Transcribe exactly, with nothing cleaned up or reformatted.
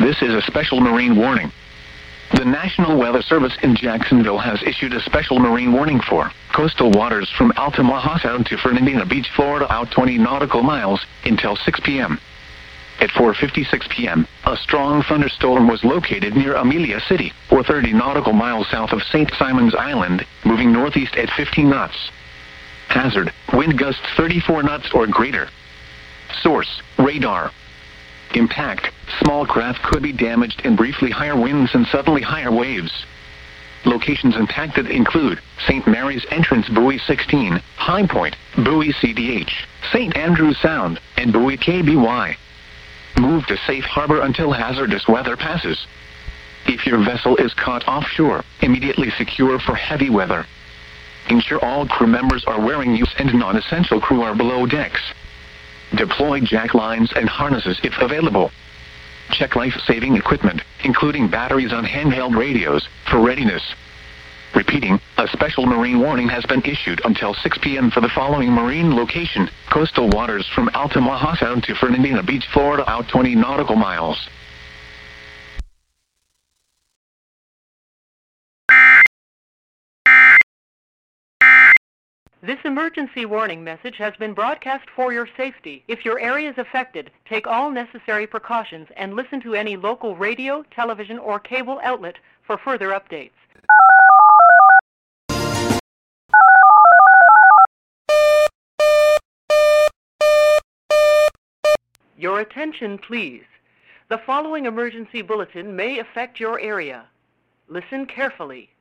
This is a special marine warning. The National Weather Service in Jacksonville has issued a special marine warning for coastal waters from Altamaha Sound to Fernandina Beach, Florida, out twenty nautical miles until six p m At four fifty-six p m, a strong thunderstorm was located near Amelia City, or thirty nautical miles south of Saint Simons Island, moving northeast at fifteen knots. Hazard, wind gusts thirty-four knots or greater. Source, radar. Impact, small craft could be damaged and briefly higher winds and suddenly higher waves. Locations impacted include Saint Mary's Entrance Buoy sixteen, High Point, Buoy C D H, Saint Andrews Sound, and Buoy K B Y. Move to safe harbor until hazardous weather passes. If your vessel is caught offshore, immediately secure for heavy weather. Ensure all crew members are wearing use and non-essential crew are below decks. Deploy jack lines and harnesses if available. Check life-saving equipment, including batteries on handheld radios, for readiness. Repeating, a special marine warning has been issued until six p m for the following marine location: coastal waters from Altamaha Sound to Fernandina Beach, Florida, out twenty nautical miles. This emergency warning message has been broadcast for your safety. If your area is affected, take all necessary precautions and listen to any local radio, television, or cable outlet for further updates. Your attention, please. The following emergency bulletin may affect your area. Listen carefully.